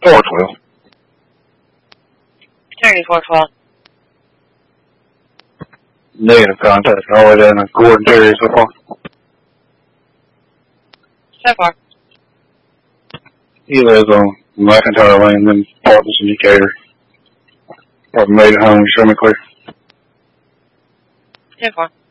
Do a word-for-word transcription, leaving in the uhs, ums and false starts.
four twelve. Terry four twelve. Negative contact all the way down to Gordon Terry so far. So far. He lives on McIntyre Lane, then Partners in Decatur. Probably made it home, show me clear. So far.